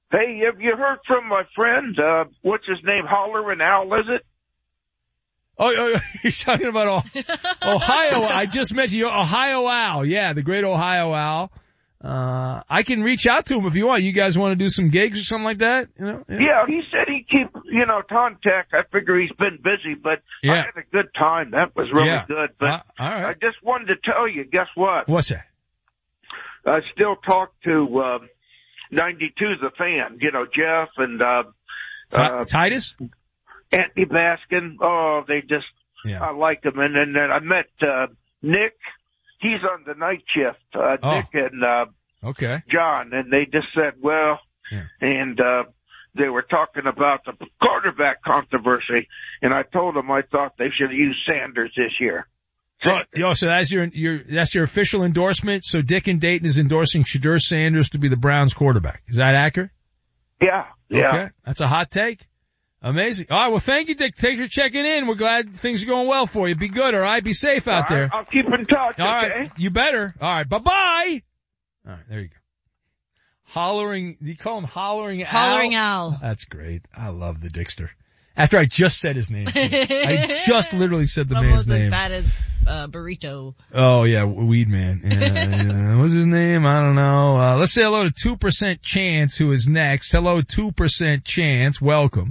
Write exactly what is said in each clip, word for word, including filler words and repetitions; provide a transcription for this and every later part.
Hey, have you heard from my friend, uh, what's his name, Hollering Al, is it? Oh, oh you're talking about Ohio. I just mentioned you, Ohio Al. Yeah, the great Ohio Al. Uh, I can reach out to him if you want. You guys want to do some gigs or something like that? You know? Yeah, yeah he said he'd keep, you know, contact. I figure he's been busy, but yeah. I had a good time. That was really yeah. good. But uh, all right. I just wanted to tell you, guess what? What's that? I still talk to, uh, ninety-two, the fan, you know, Jeff and, uh, T- uh Titus? Anthony Baskin. Oh, they just, yeah. I like them. And then I met, uh, Nick. He's on the night shift, uh, oh. Nick and, uh, okay. John. And they just said, well, yeah. and, uh, they were talking about the quarterback controversy. And I told them I thought they should use Sanders this year. Oh, yo, so that's your, your, that's your official endorsement. So Dick and Dayton is endorsing Shedeur Sanders to be the Browns quarterback. Is that accurate? Yeah. Yeah. Okay. That's a hot take. Amazing. All right. Well, thank you, Dick. Thanks for checking in. We're glad things are going well for you. Be good. All right. Be safe out all there. Right, I'll keep in touch. All okay? right. You better. All right. Bye bye. All right. There you go. Hollering. Do you call him Hollering Al? Hollering Al. That's great. I love the Dickster. After I just said his name. I just literally said the Almost man's name. Almost as bad as uh, Burrito. Oh, yeah, Weed Man. Yeah, yeah. What's his name? I don't know. Uh, let's say hello to two percent Chance, who is next. Hello, two percent Chance. Welcome.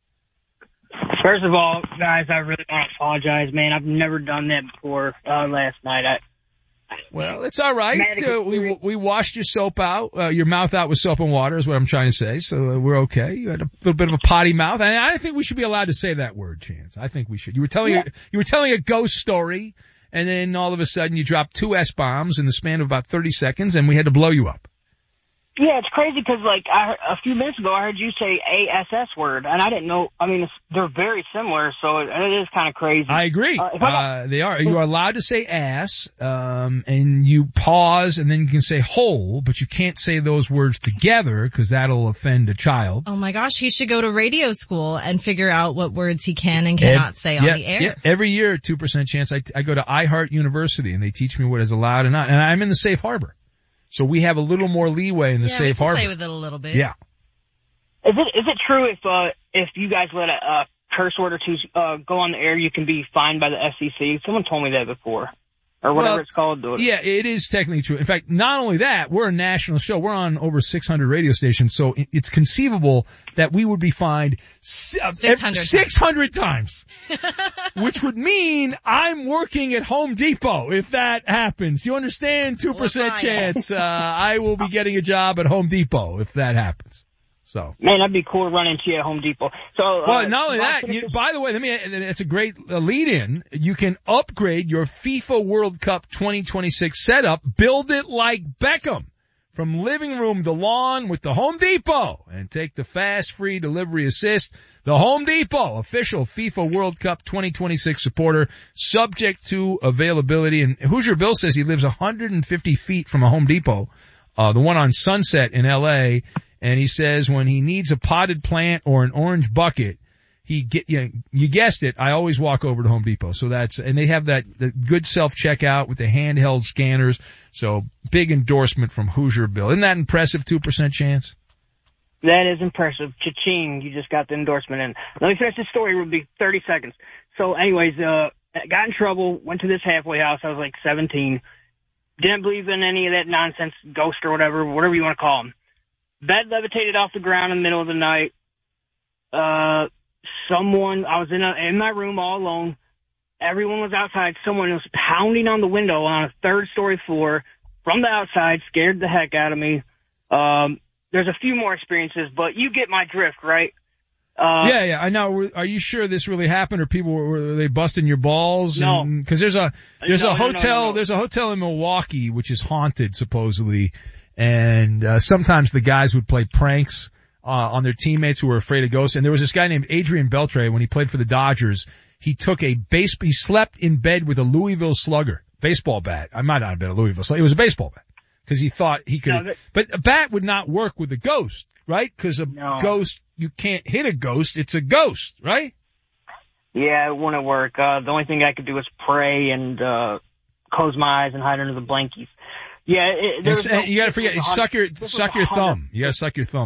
First of all, guys, I really want to apologize, man. I've never done that before uh, last night. I, Well, it's all right. Uh, we we washed your soap out, uh, your mouth out with soap and water is what I'm trying to say. So uh, we're okay. You had a little bit of a potty mouth, and I think we should be allowed to say that word, Chance. I think we should. You were telling yeah. a, you were telling a ghost story, and then all of a sudden you dropped two S bombs in the span of about thirty seconds, and we had to blow you up. Yeah, it's crazy because, like, I heard, a few minutes ago I heard you say A S S word, and I didn't know. I mean, it's, they're very similar, so it, it is kind of crazy. I agree. Uh, I uh, they are. You are allowed to say ass, um, and you pause, and then you can say hole, but you can't say those words together because that'll offend a child. Oh my gosh, he should go to radio school and figure out what words he can and cannot Ed, say on yeah, the air. Yeah, every year, two percent Chance, I, I go to iHeart University, and they teach me what is allowed and not, and I'm in the safe harbor. So we have a little more leeway in the yeah, safe harbor. Play with it a little bit. Yeah. Is it is it true if uh if you guys let a, a curse word or two uh go on the air, you can be fined by the F C C? Someone told me that before, or whatever well, it's called. Yeah, it is technically true. In fact, not only that, we're a national show. We're on over six hundred radio stations, so it's conceivable that we would be fined six hundred times, which would mean I'm working at Home Depot if that happens. You understand? two percent chance uh, I will be getting a job at Home Depot if that happens. So. Man, that'd be cool running into you at Home Depot. So, uh, well, not only that, you, by the way, let me, it's a great lead in. You can upgrade your FIFA World Cup twenty twenty-six setup, build it like Beckham, from living room to lawn with the Home Depot, and take the fast free delivery assist. The Home Depot, official FIFA World Cup twenty twenty-six supporter, subject to availability. And Hoosier Bill says he lives one hundred fifty feet from a Home Depot, uh, the one on Sunset in L A, and he says when he needs a potted plant or an orange bucket, he get, you know, you guessed it, I always walk over to Home Depot. So that's, and they have that, the good self-checkout with the handheld scanners. So big endorsement from Hoosier Bill. Isn't that impressive, two percent Chance? That is impressive. Cha-ching, you just got the endorsement in. Let me finish this story. It will be thirty seconds. So anyways, uh, got in trouble, went to this halfway house. I was like seventeen. Didn't believe in any of that nonsense, ghost or whatever, whatever you want to call them. Bed levitated off the ground in the middle of the night. Uh, someone, I was in a, in my room all alone. Everyone was outside. Someone was pounding on the window on a third story floor from the outside, scared the heck out of me. Um, there's a few more experiences, but you get my drift, right? Uh, yeah, yeah, I know. Are you sure this really happened, or people were, were they busting your balls? No, because there's a there's no, a hotel no, no, no. there's a hotel in Milwaukee which is haunted supposedly, and uh, sometimes the guys would play pranks uh, on their teammates who were afraid of ghosts. And there was this guy named Adrian Beltre when he played for the Dodgers. He took a base he slept in bed with a Louisville Slugger baseball bat. I might not have been a Louisville Slugger. It was a baseball bat because he thought he could. No, that, but a bat would not work with a ghost, right? Because a no. ghost. You can't hit a ghost. It's a ghost, right? Yeah, it wouldn't work. Uh, the only thing I could do was pray and, uh, close my eyes and hide under the blankies. Yeah, it, there was no, you gotta forget, suck your, suck your thumb. You gotta suck your thumb.